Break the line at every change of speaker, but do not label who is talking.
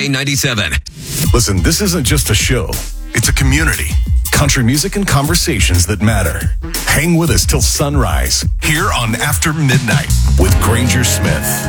K97.
Listen, this isn't just a show. It's a community. Country music and conversations that matter. Hang with us till sunrise here on After Midnight with Granger Smith.